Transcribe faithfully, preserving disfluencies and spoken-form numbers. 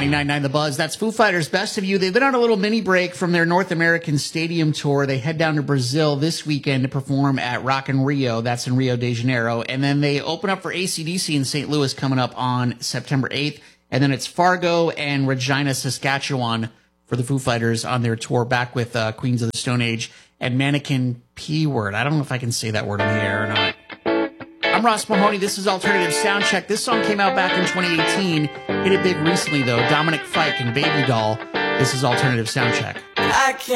ninety-nine point nine The Buzz. That's Foo Fighters' Best of You. They've been on a little mini break from their North American Stadium tour. They head down to Brazil this weekend to perform at Rock in Rio. That's in Rio de Janeiro. And then they open up for A C D C in Saint Louis coming up on September eighth. And then it's Fargo and Regina, Saskatchewan for the Foo Fighters on their tour, back with uh, Queens of the Stone Age and Mannequin P-Word. I don't know if I can say that word on the air or not. I'm Ross Mahoney. This is Alternative Soundcheck. This song came out back in twenty eighteen. Hit it big recently, though. Dominic Fike and Baby Doll. This is Alternative Soundcheck. I can't